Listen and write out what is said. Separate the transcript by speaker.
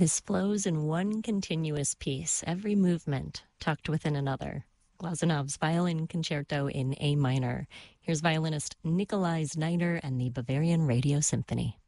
Speaker 1: This flows in one continuous piece, every movement tucked within another. Glasenov's Violin Concerto in A minor. Here's violinist Nikolai Znaider and the Bavarian Radio Symphony.